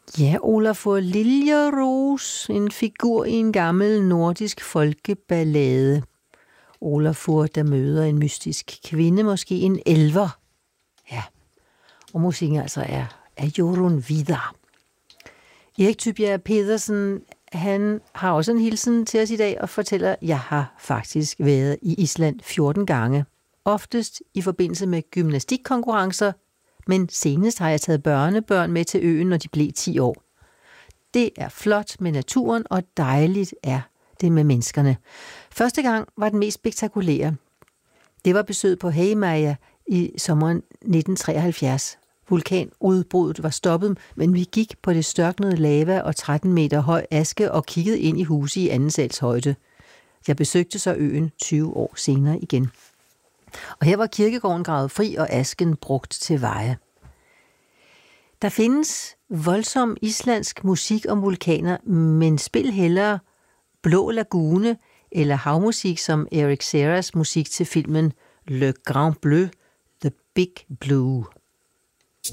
Ja, Olafur Liljeros, en figur i en gammel nordisk folkeballade. Olafur, der møder en mystisk kvinde, måske en elver. Ja, og musikken altså er af Jorunn Vidar. Erik Tybjerg Pedersen, han har også en hilsen til os i dag og fortæller, at jeg har faktisk været i Island 14 gange. Oftest i forbindelse med gymnastikkonkurrencer, men senest har jeg taget børnebørn med til øen, når de blev 10 år. Det er flot med naturen, og dejligt er det med menneskerne. Første gang var den mest spektakulære. Det var besøget på Heimaey i sommeren 1973. Vulkanudbruddet var stoppet, men vi gik på det størknede lava og 13 meter høj aske og kiggede ind i huse i anden sals højde. Jeg besøgte så øen 20 år senere igen. Og her var kirkegården gravet fri og asken brugt til veje. Der findes voldsom islandsk musik om vulkaner, men spil hellere Blå Lagune eller havmusik som Eric Serras musik til filmen Le Grand Bleu, The Big Blue.